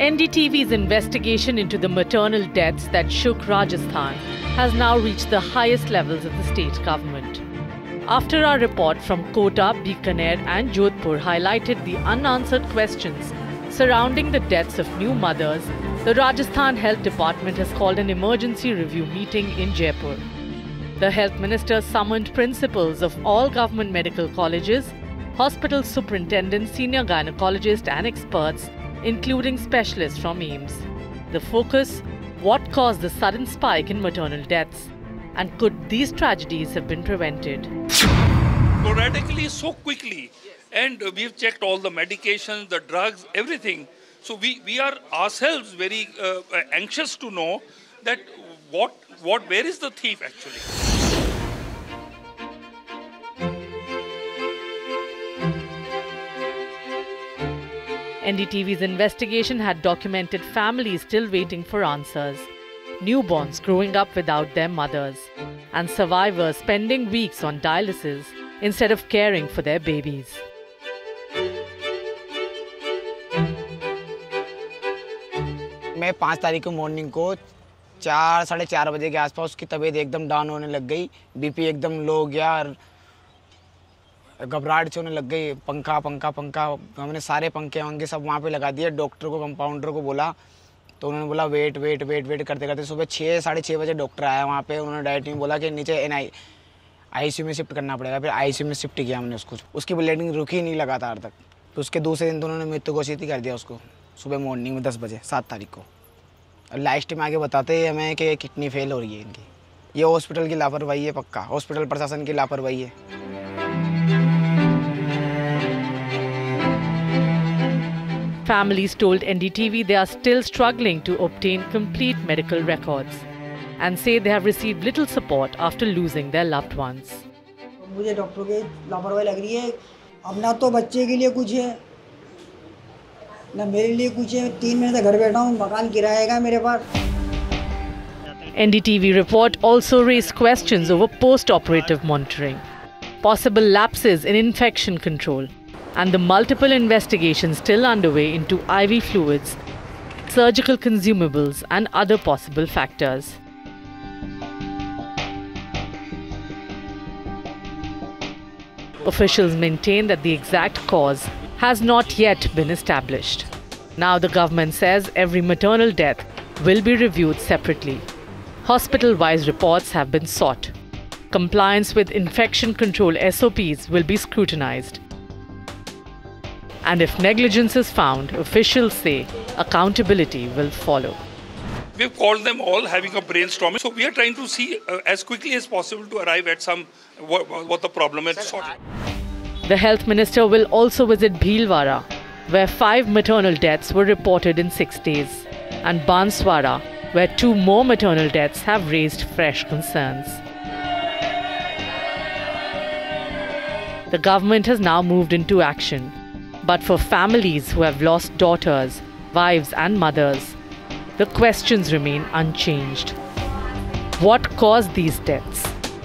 NDTV's investigation into the maternal deaths that shook Rajasthan has now reached the highest levels of the state government. After our report from Kota, Bikaner and Jodhpur highlighted the unanswered questions surrounding the deaths of new mothers, the Rajasthan Health Department has called an emergency review meeting in Jaipur. The Health Minister summoned principals of all government medical colleges, hospital superintendents, senior gynecologists and experts, including specialists from AIIMS. The focus: what caused the sudden spike in maternal deaths? And could these tragedies have been prevented? Sporadically, so quickly. And we've checked all the medications, the drugs, everything. So we are ourselves very anxious to know that where is the thief actually? NDTV's investigation had documented families still waiting for answers, newborns growing up without their mothers, and survivors spending weeks on dialysis instead of caring for their babies. मैं 5 तारीख को morning को 4 साढ़े 4 बजे के आसपास उसकी तबीयत एकदम डाउन होने लग गई, बीपी एकदम लो हो गया और घबराहट से होने लग गई। पंखा हमने सारे पंखे सब वहाँ पे लगा दिए। डॉक्टर को, कंपाउंडर को बोला तो उन्होंने बोला वेट करते सुबह 6 साढ़े 6 बजे डॉक्टर आया वहाँ पे। उन्होंने डायरेक्ट में बोला कि नीचे आईसीयू में शिफ्ट करना पड़ेगा। फिर आईसीयू में शिफ्ट किया हमने उसको। उसकी ब्लीडिंग रुकी नहीं लगातार तक। तो उसके दूसरे दिन तो उन्होंने मृत्यु घोषित ही कर दिया उसको सुबह मॉर्निंग में 10 बजे 7 तारीख को। और लास्ट में आगे बताते हैं हमें कि किडनी फेल हो रही है इनकी। ये हॉस्पिटल की लापरवाही है, पक्का हॉस्पिटल प्रशासन की लापरवाही है। Families told NDTV they are still struggling to obtain complete medical records and say they have received little support after losing their loved ones. मुझे डॉक्टर की लापरवाही लग रही है। अब ना तो बच्चे के लिए कुछ है, ना मेरे लिए कुछ है। 3 महीने से घर बैठा हूँ, मकान किराया का मेरे पास। NDTV report also raised questions over post-operative monitoring, possible lapses in infection control, and the multiple investigations still underway into IV fluids, surgical consumables and other possible factors. Officials maintain that the exact cause has not yet been established. Now the government says every maternal death will be reviewed separately. Hospital-wise reports have been sought. Compliance with infection control SOPs will be scrutinized. And if negligence is found, officials say accountability will follow. We've called them all, having a brainstorming. So we are trying to see as quickly as possible to arrive at what the problem is. The health minister will also visit Bhilwara, where 5 maternal deaths were reported in 6 days, and Banswara, where 2 more maternal deaths have raised fresh concerns. The government has now moved into action. But for families who have lost daughters, wives and mothers, the questions remain unchanged. What caused these deaths?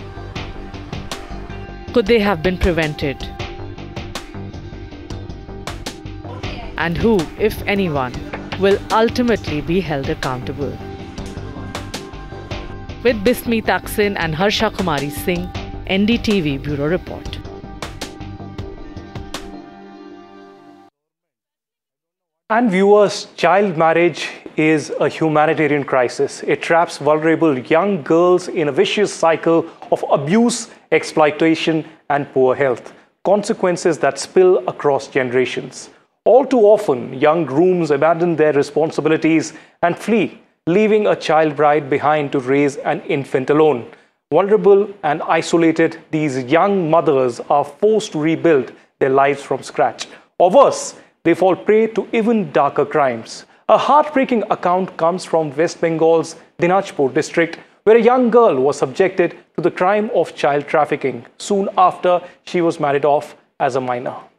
Could they have been prevented? And who, if anyone, will ultimately be held accountable? With Bismi Taksin and Harsha Kumari Singh, NDTV Bureau Report. And viewers, child marriage is a humanitarian crisis. It traps vulnerable young girls in a vicious cycle of abuse, exploitation, and poor health. Consequences that spill across generations. All too often, young grooms abandon their responsibilities and flee, leaving a child bride behind to raise an infant alone. Vulnerable and isolated, these young mothers are forced to rebuild their lives from scratch. Or worse, they fall prey to even darker crimes. A heartbreaking account comes from West Bengal's Dinajpur district, where a young girl was subjected to the crime of child trafficking soon after she was married off as a minor.